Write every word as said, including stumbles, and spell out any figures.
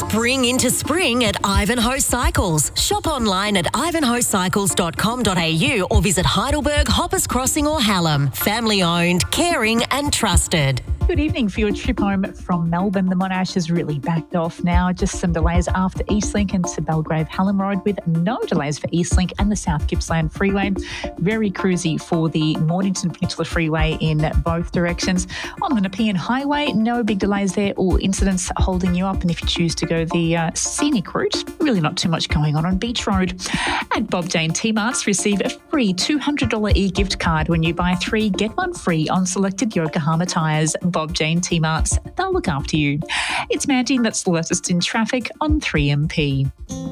Spring into spring at Ivanhoe Cycles. Shop online at ivanhoe cycles dot com dot a u or visit Heidelberg, Hoppers Crossing or Hallam. Family owned, caring and trusted. Good evening. For your trip home from Melbourne, the Monash has really backed off now. Just some delays after Eastlink and to Belgrave Hallam Road, with no delays for Eastlink and the South Gippsland Freeway. Very cruisy for the Mornington Peninsula Freeway in both directions. On the Nepean Highway, no big delays there or incidents holding you up. And if you choose to go the uh, scenic route, really not too much going on on Beach Road. At Bob Jane T-Marts, receive a free two hundred dollars e-gift card when you buy three, get one free on selected Yokohama tyres. Bob Jane T-Marts, they'll look after you. It's Mandy, that's the latest in traffic on three M P.